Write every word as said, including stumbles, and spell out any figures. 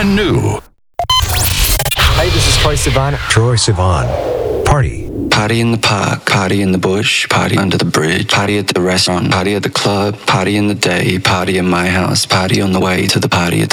brand new. Hey, this is Troye Sivan. Troye Sivan. Party. Party in the park, party in the bush, party under the bridge, party at the restaurant, party at the club, party in the day, party in my house, party on the way to the party at the